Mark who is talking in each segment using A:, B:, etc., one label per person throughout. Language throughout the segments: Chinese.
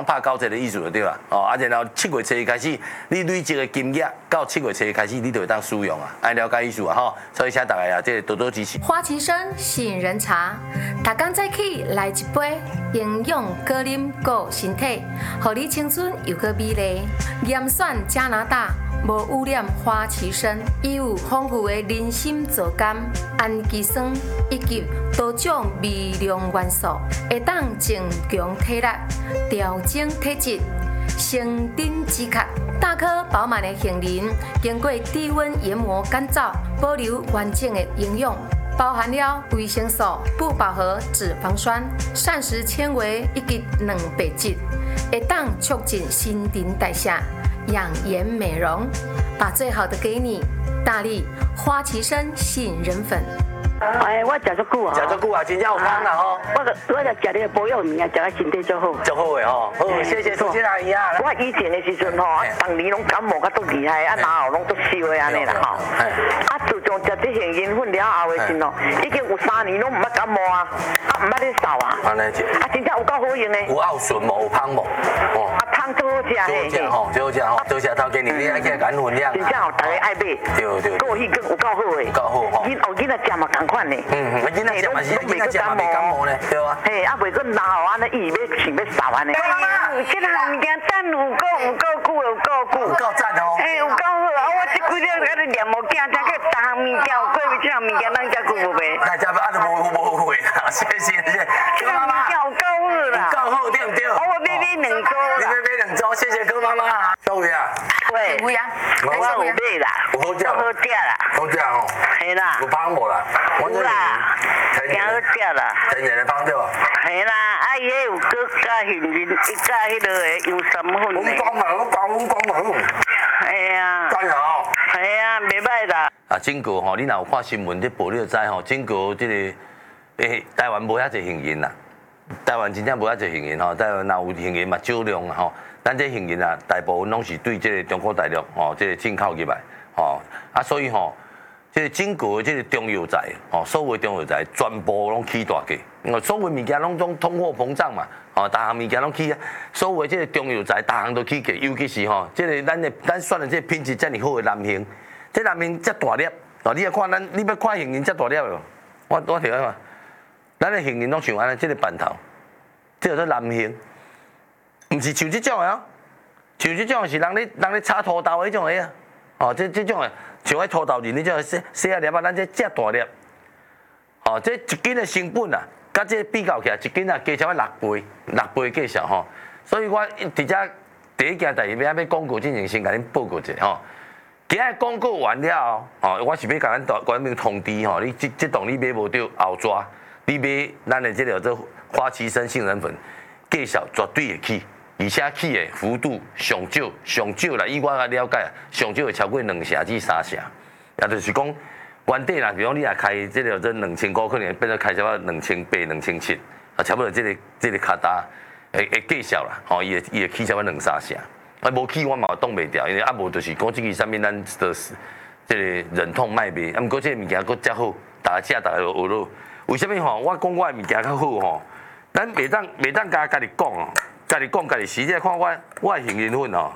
A: 拍90的意思就对啦。哦，啊，然后7月初一开始，你累积的金额到7月初一开始，你就会当使用啊，爱了解意思啊吼。所以请大家啊，这多多支持。
B: 花旗参吸引人茶，大工早起来一杯，营养果饮顾身体，互你青春又搁美丽。严选加拿大无污染花旗参，伊有丰富的人参皂苷、氨基酸以及多种微量元素，会当增强体力、调整体质、生长止咳。大颗饱满的杏仁，经过低温研磨干燥，保留完整的营养，包含了维生素、不饱和脂肪酸、膳食纤维以及蛋白质，会当促进新陈代谢、养颜美容。把最好的给你，大力花旗参吸引人粉。
C: 哎，我食足久啊，
A: 食足久啊，真正有香啦吼。
C: 我就食你个保养物件，食到身体足好。
A: 足好诶吼，好，谢谢苏姐阿姨啊。
C: 我以前的时阵吼，当年拢感冒甲足厉害，然后拢足烧的安尼啦吼。自从食这杏仁粉了后的时候，已经有3年拢唔捌感冒啊，唔捌咧扫啊。安尼真正有够好用的。
A: 有孝顺无？有芳无？哦。
C: 汤最好食嘿。
A: 最好食吼，最好食吼，多谢头家你爱去感分量。
C: 真正吼，大家爱买。对。个迄个有够好诶。有够好吼。囡仔食嘛同款呢。囡仔食嘛是，囡仔食嘛袂感冒呢，对啊。嘿，袂过然后安尼伊要想要扫安尼。这项物件等有够久，有够
A: 赞哦。
C: 嘿，有够好啊！我这几日喺度念无惊，才去逐项物件有过这项物件，咱才久无卖。大家啊，都无后悔啦，谢谢。这项物件有够好啦。有够好对唔对？我要买2组。你要买2组，谢谢哥妈妈。小伟啊。喂。有呀。我有买啦。有好食。好食啦。好食吼。系啦。有芳无啦？有啦。挺好食啦。天然的芳对吧？系啦，伊迄有搁加杏仁，伊加迄个油参粉的。我讲。系啊。加油。系啊，袂歹啦。啊，整个吼，你若有看新闻，你报你就知吼，整个这个台湾无遐济杏仁啦。台湾真正无遐济杏仁吼，台湾若有杏仁嘛少量吼。咱这杏仁啊，大部分拢是对这个中国大陆吼，这个进口入来吼，啊，所以吼。这个整个这个中药材，哦，所有中药材全部拢起大价，所有物件拢通货膨胀嘛，哦，大项物件拢起啊，所有这个中药材大项都起价，尤其是吼，这个咱选的这品质遮尔好的南杏，这南杏遮大粒，哦，你要看你要看杏仁遮大粒哦，我调看，咱的杏仁拢像安尼，这个板头，这叫做南杏，唔是像这种的哦，像这种是人咧炒土豆迄种的啊，哦，这种的。像迄土豆仁，你种细啊粒啊，咱这遮大粒，哦，这1斤的成本啊，甲这比较起来，1斤啊加起来6倍计数吼。所以我伫遮第一件代志要广告之前先甲恁报告一下吼。今日广告完了后，哦，我是要甲咱官兵通知吼，你这档你买无到后抓，你买咱的这个做花旗参杏仁粉，价数绝对会起。而且起的幅度上少啦，以我个了解，上少会超过2成至3成，也就是讲，原底啦，比如你若开这个做2500，可能变做开差不多2800、2700，啊，差不多这个卡达会计数啦，吼，伊会起差不多2、3成，啊，无起我嘛挡袂掉，因为啊无就是讲这个上面咱的这个忍痛卖卖，啊，毋过这个物件佫遮好，大家就学咯。为什么吼？我讲我的物件较好吼，咱袂当家己讲哦。家己讲，家己实际看我的杏仁粉吼，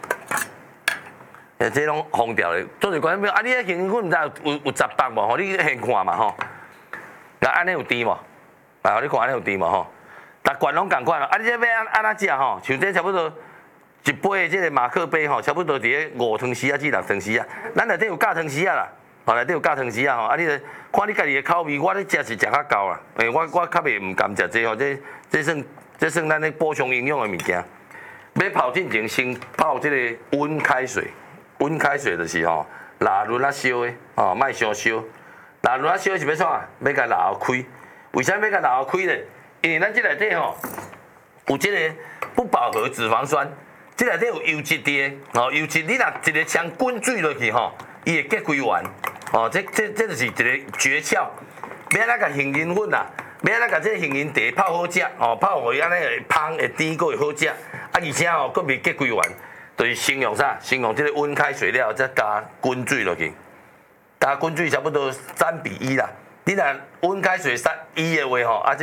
C: 这拢封掉咧。做者讲咩？啊，你迄杏仁粉毋知有10包无？吼，你现看嘛吼。那安尼有甜无？啊，你看安尼有甜无吼？逐罐拢共款咯。啊，你这要安怎食吼？像这差不多1杯的这个马克杯吼，差不多伫咧5汤匙啊至6汤匙啊。咱内底有加汤匙啊啦，哦，内底有加汤匙啊吼。啊，你看你家己的口味，我咧食是食较够啦。我较袂唔甘食这吼，这算咱咧补充营养的物件。要泡进前，先泡这个温开水。温开水就是吼，蜡轮啊烧的，哦，莫伤烧。蜡轮啊烧是要创啊？要甲蜡开。为啥要甲蜡开咧？因为咱这内底吼有这个不饱和脂肪酸，这内底有油脂伫的，哦，油脂你若一个枪滚水落去吼，伊会结开完。哦，这就是一个诀窍。要安怎甲杏仁粉啊？要安怎甲这个杏仁茶泡好食？哦，泡互伊安尼会芳会甜，佫会好食。啊，而且哦，佫袂结开完，就是先用啥？先用这个温开水了，再加滚水落去。加滚水差不多3:1啦。你若温开水1的话吼，啊这